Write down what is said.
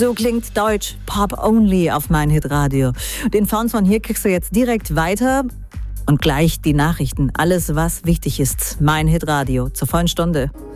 So klingt Deutsch Pop Only auf mein Hitradio. Den Sound von hier kriegst du jetzt direkt weiter und gleich die Nachrichten. Alles, was wichtig ist. Mein Hitradio zur vollen Stunde.